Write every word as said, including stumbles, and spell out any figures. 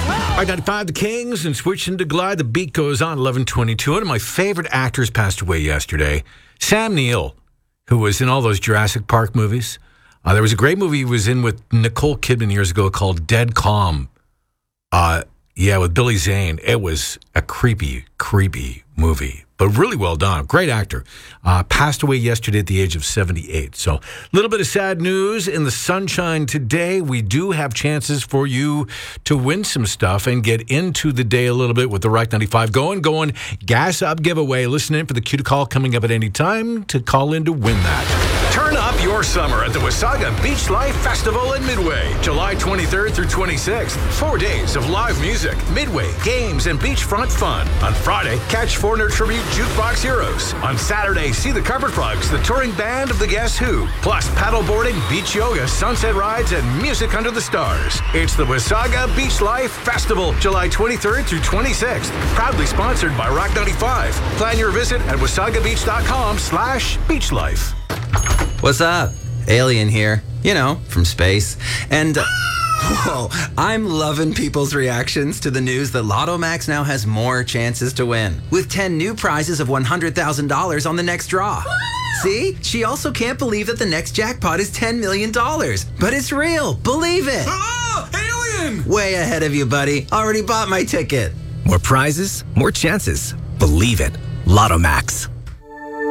I got five the Kings and switching to Glide. The beat goes on eleven twenty-two. One of my favorite actors passed away yesterday. Sam Neill, who was in all those Jurassic Park movies. Uh, there was a great movie he was in with Nicole Kidman years ago called Dead Calm. Uh, yeah, with Billy Zane. It was a creepy, creepy movie, but really well done. Great actor. Uh, passed away yesterday at the age of seventy-eight. So a little bit of sad news in the sunshine today. We do have chances for you to win some stuff and get into the day a little bit with the Rock ninety-five Going, Going, Gas Up giveaway. Listen in for the cue to call coming up at any time to call in to win that. Turn up your summer at the Wasaga Beach Life Festival in Midway, July twenty-third through twenty-sixth. Four days of live music, Midway, games, and beachfront fun. On Friday, catch Foreigner Tribute Jukebox Heroes. On Saturday, see the Carpet Frogs, the touring band of the Guess Who. Plus paddleboarding, beach yoga, sunset rides, and music under the stars. It's the Wasaga Beach Life Festival, July twenty-third through twenty-sixth. Proudly sponsored by Rock ninety-five. Plan your visit at wasagabeach.com slash beachlife. What's up? Alien here. You know, from space. And, uh, whoa, I'm loving people's reactions to the news that Lotto Max now has more chances to win, with ten new prizes of one hundred thousand dollars on the next draw. See? She also can't believe that the next jackpot is ten million dollars. But it's real. Believe it. Oh, alien! Way ahead of you, buddy. Already bought my ticket. More prizes, more chances. Believe it. Lotto Max.